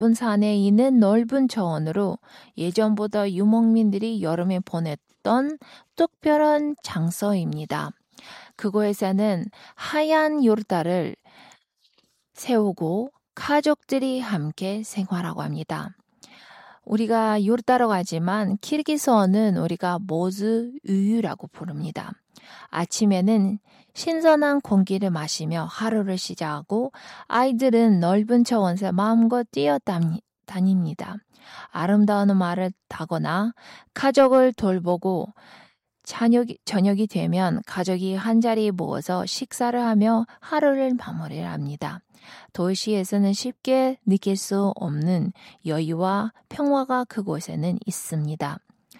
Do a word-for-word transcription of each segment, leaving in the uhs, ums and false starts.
산에 있는 넓은 정원으로 예전보다 유목민들이 여름에 보냈던 특별한 장소입니다. 그곳에서는 하얀 요르다를 세우고 가족들이 함께 생활하고 합니다. 우리가 요르다라고 하지만 키르기스어는 우리가 모즈 우유라고 부릅니다. 아침에는 신선한 공기를 마시며 하루를 시작하고 아이들은 넓은 정원에서 마음껏 뛰어다닙니다. 아름다운 말을 타거나 가족을 돌보고 저녁이, 저녁이 되면 가족이 한자리에 모여서 식사를 하며 하루를 마무리를 합니다. 도시에서는 쉽게 느낄 수 없는 여유와 평화가 그곳에는 있습니다.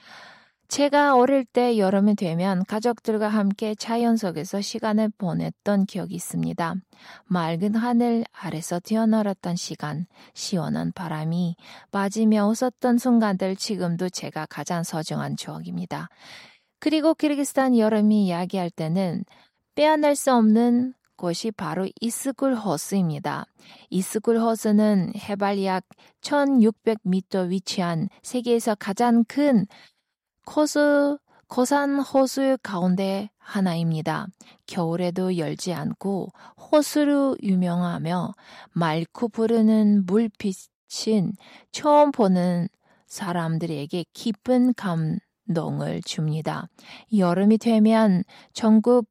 제가 어릴 때 여름이 되면 가족들과 함께 자연 속에서 시간을 보냈던 기억이 있습니다. 맑은 하늘 아래서 뛰어놀았던 시간, 시원한 바람이 맞으며 웃었던 순간들 지금도 제가 가장 소중한 추억입니다. 그리고 키르기스탄 여름이 이야기할 때는 빼어날 수 없는 곳이 바로 이스쿨 호수입니다. 이스쿨 호수는 해발 약 천육백 미터 위치한 세계에서 가장 큰 호수, 고산 호수 가운데 하나입니다. 겨울에도 열지 않고 호수로 유명하며 맑고 부르는 물빛은 처음 보는 사람들에게 깊은 감동을 줍니다. 여름이 되면 전국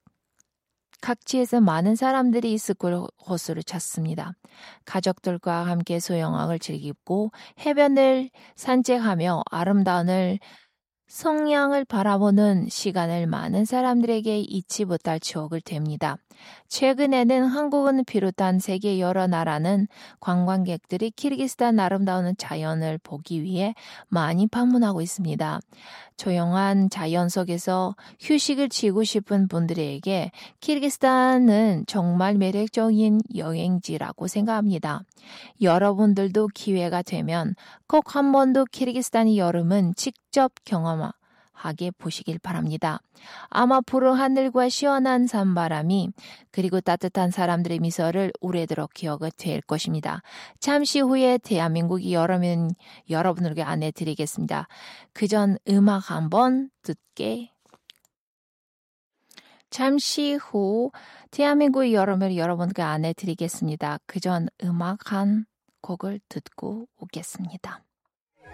각지에서 많은 사람들이 이스쿨 호수를 찾습니다. 가족들과 함께 수영을 즐기고 해변을 산책하며 아름다운 성향을 바라보는 시간을 많은 사람들에게 잊지 못할 추억을 됩니다. 최근에는 한국은 비롯한 세계 여러 나라는 관광객들이 키르기스탄 아름다운 자연을 보기 위해 많이 방문하고 있습니다. 조용한 자연 속에서 휴식을 취하고 싶은 분들에게 키르기스탄은 정말 매력적인 여행지라고 생각합니다. 여러분들도 기회가 되면 꼭 한 번도 키르기스탄의 여름은 직접 경험하게 보시길 바랍니다. 아마 푸른 하늘과 시원한 산바람이 그리고 따뜻한 사람들의 미소를 오래도록 기억이 될 것입니다. 잠시 후에 대한민국의 여름은 여러분에게 안내드리겠습니다. 그전 음악 한번 듣게. 잠시 후 대한민국의 여름을 여러분께 안내드리겠습니다. 그전 음악 한 곡을 듣고 오겠습니다.